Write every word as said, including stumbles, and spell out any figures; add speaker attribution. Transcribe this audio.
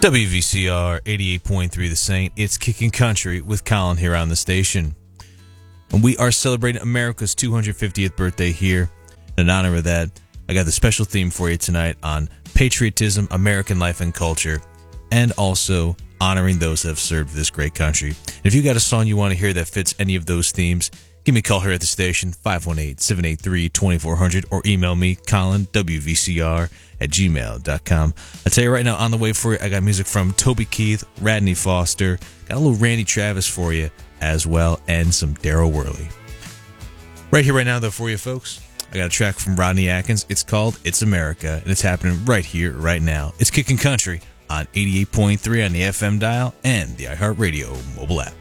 Speaker 1: W V C R eighty-eight point three The Saint. It's Kicking Country with Colin here on the station. And we are celebrating America's two hundred fiftieth birthday here. In honor of that, I got the special theme for you tonight on patriotism, American life and culture, and also honoring those that have served this great country. And if you got a song you want to hear that fits any of those themes, give me a call here at the station, five one eight, seven eight three, two four zero zero, or email me, Colin, W V C R, at gmail dot com. I'll tell you right now, on the way for you, I got music from Toby Keith, Radney Foster, got a little Randy Travis for you as well, and some Daryl Worley. Right here, right now, though, for you folks, I got a track from Rodney Atkins. It's called It's America, and it's happening right here, right now. It's Kicking Country on eighty-eight point three on the F M dial and the iHeartRadio mobile app.